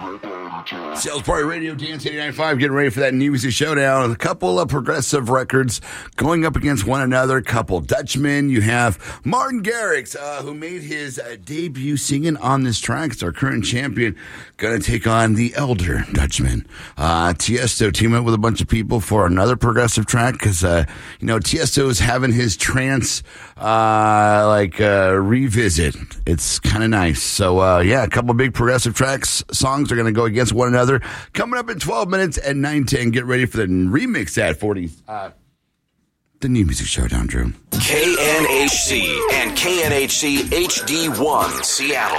Sales Party Radio, Dance 89.5, getting ready for that New Music Showdown. A couple of progressive records going up against one another. A couple Dutchmen. You have Martin Garrix, who made his debut singing on this track. It's our current champion. Going to take on the elder Dutchman. Tiesto team up with a bunch of people for another progressive track because, Tiesto is having his trance, revisit. It's kind of nice. So, a couple of big progressive songs are going to go against one another. Coming up in 12 minutes at 9:10. Get ready for the remix at 40. The New Music Showdown, Drew. KNHC and KNHC HD1 Seattle.